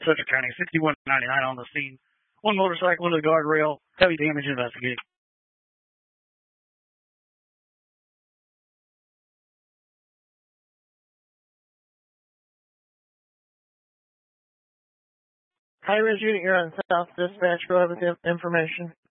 Sutton County, 6199 on the scene. One motorcycle into the guardrail, heavy damage investigated. High-res unit, you're on South Dispatch. Go ahead with the information.